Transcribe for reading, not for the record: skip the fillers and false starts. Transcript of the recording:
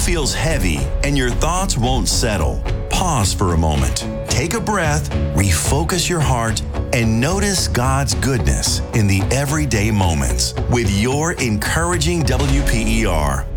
feels heavy and your thoughts won't settle, pause for a moment. Take a breath, refocus your heart, and notice God's goodness in the everyday moments with your encouraging WPER.